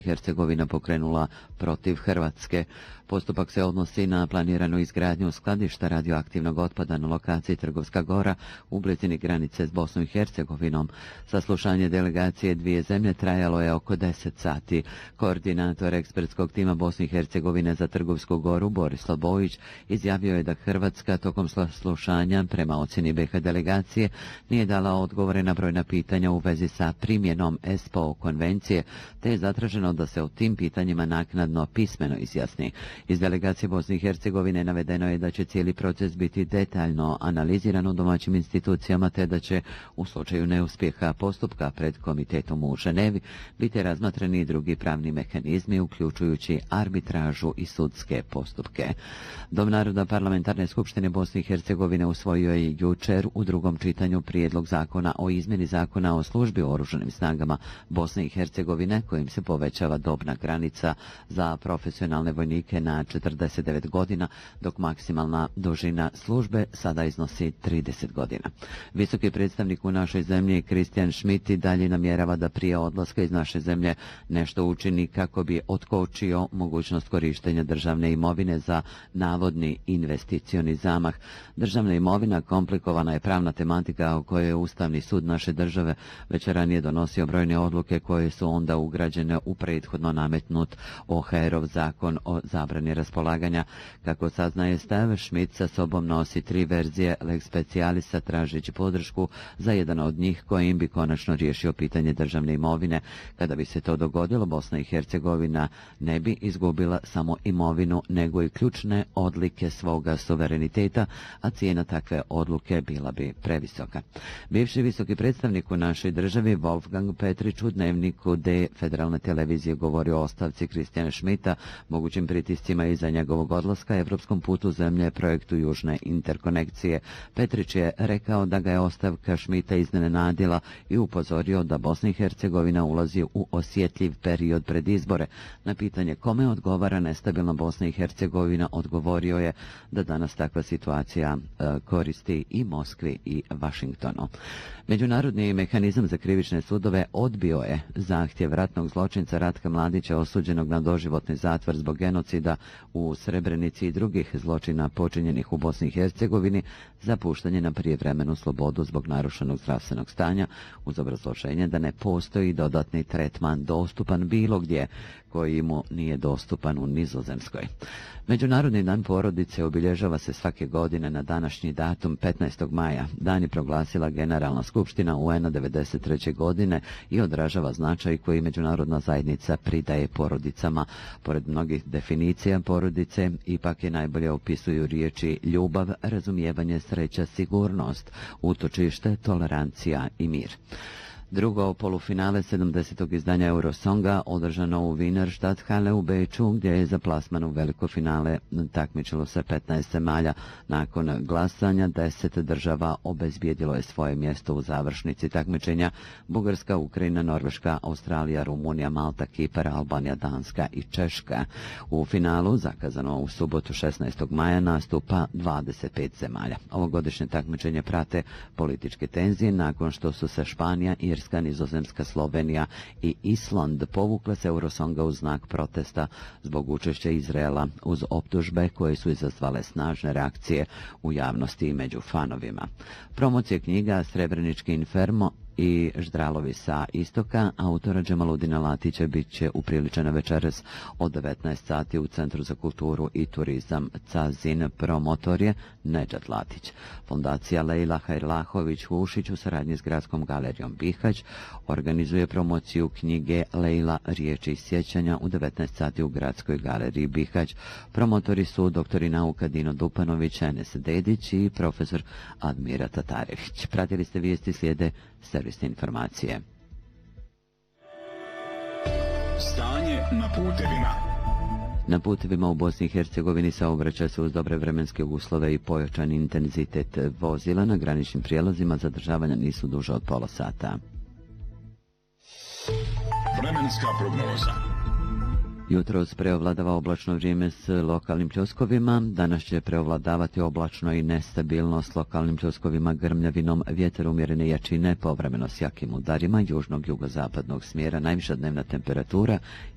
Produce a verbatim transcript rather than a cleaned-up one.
Hercegovina pokrenula protiv Hrvatske. Postupak se odnosi na planiranu izgradnju skladišta radioaktivnog otpada na lokaciji Trgovska gora u blizini granice s Bosnom i Hercegovinom. Saslušanje delegacije dvije zemlje trajalo je oko deset sati. Koordinator ekspertskog tima Bosne i Hercegovine za Trgovsku goru Borislav Bojić izjavio je da Hrvatska tokom saslušanja prema ocjeni B iH delegacije nije dala odgovore na brojna pitanja u vezi sa primjenom S P O konvencije, te je zatraženo da se o tim pitanjima naknadno pismeno izjasni. Iz delegacije Bosne i Hercegovine navedeno je da će cijeli proces biti detaljno analiziran u domaćim institucijama, te da će u slučaju neuspjeha postupka pred komitetom u Ženevi biti razmatrani i drugi pravni mehanizmi, uključujući arbitražu i sudske postupke. Dom naroda Parlamentarne skupštine Bosne i Hercegovine usvojio je jučer u drugom čitanju prijedlog zakona o izmjeni zakona o službi u oružanim snagama Bosne i Hercegovine, kojim se povećava dobna granica za profesionalne vojnike na četrdeset devet godina, dok maksimalna dužina službe sada iznosi trideset godina. Visoki predstavnik u našoj zemlji Kristijan Schmidt i dalje namjerava da prije odlaska iz naše zemlje nešto učini kako bi otkočio mogućnost korištenja državne imovine za navodni investicioni zamah. Državna imovina komplikovana je pravna tematika o kojoj je Ustavni sud naše države već ranije donosio brojne odluke koje su onda ugrađene u prethodno nametnut O H R-ov zakon o zabrani raspolaganja. Kako saznaje stav, Schmidt sa sobom nosi tri verzije lex specialisa tražeći podršku za jedan od njih kojim bi konačno riješio pitanje državne imovine. Kada bi se to dogodilo, Bosna i Hercegovina ne bi izgubila samo imovinu, nego i ključne odlike svoga suvereniteta, a cijena takve odluke bila bi previsoka. Bivši visoki predstavnik u našoj državi Wolfgang Petrić u Dnevniku D federalne televizije govorio o ostavci Kristijana Schmidta, mogućim pritiscima iza njegovog odlaska, evropskom putu zemlje, projektu južne interkonekcije. Petrić je rekao da ga je ostavka Schmidta iznenadila i upozorio da Bosna i Hercegovina ulazi u osjetljiv period pred izbore. Na pitanje kome odgovara nestabilna Bosna i Hercegovina, odgovorio je da danas takva situacija e, koristi i Moskvi i Vašingtonu. Međunarodni mehanizam za krivične sudove odbio je zahtjev ratnog zločinca Ratka Mladića, osuđenog na doživotni zatvor zbog genocida u Srebrenici i drugih zločina počinjenih u Bosni i Hercegovini, za puštanje na prijevremenu slobodu zbog narušenog zdravstvenog stanja, uz obrazloženje da ne postoji dodatni tretman dostupan bilo gdje koji mu nije dostupan u Nizozemskoj. Međunarodni dan porodice obilježava se svake godine na današnji datum petnaestog maja. Dan je proglasila Generalna skupština U N-a devedeset treće godine i odražava značaj koji međunarodna zajednica pridaje porodicama. Pored mnogih definicija porodice, ipak je najbolje opisuju riječi ljubav, razumijevanje, sreća, sigurnost, utočište, tolerancija i mir. Drugo polufinale sedamdesetog izdanja Eurosonga održano u Wienerstadthalle u Beču, gdje je za plasman u veliko finale takmičilo se petnaest zemalja. Nakon glasanja deset država obezbijedilo je svoje mjesto u završnici takmičenja: Bugarska, Ukrajina, Norveška, Australija, Rumunija, Malta, Kipar, Albanija, Danska i Češka. U finalu, zakazano u subotu šesnaestog maja, nastupa dvadeset pet zemalja. Ovogodišnje takmičenje prate političke tenzije nakon što su se Španija, Irska, Nizozemska, Slovenija i Island povukle se Eurosonga uz znak protesta zbog učešća Izraela, uz optužbe koje su izazvale snažne reakcije u javnosti i među fanovima. Promocije knjiga Srebrenički infermo i Ždralovi sa istoka autora Džemaludina Latića bit će upriličena večeras od devetnaest sati u Centru za kulturu i turizam Cazin. Promotor je Nedžad Latić. Fondacija Lejla Hajrlahović-Vušić u saradnji s Gradskom galerijom Bihać organizuje promociju knjige Lejla riječi sjećanja u devetnaest sati u Gradskoj galeriji Bihać. Promotori su doktori nauka Dino Dupanović, Enes Dedić i profesor Admira Tatarević. Pratili ste vijesti, slijede servisne informacije. Stanje na putevima. Na putevima u Bosni i Hercegovini saobraća se uz dobre vremenske uslove i pojačan intenzitet vozila. Na graničnim prijelazima zadržavanja nisu duže od pola sata. Vremenska prognoza. Jutros preovladava oblačno vrijeme s lokalnim pljuskovima. Danas će preovladavati oblačno i nestabilno s lokalnim pljuskovima, grmljavinom, vjetar umjerene jačine, povremeno s jakim udarima južnog jugozapadnog smjera. Najviša dnevna temperatura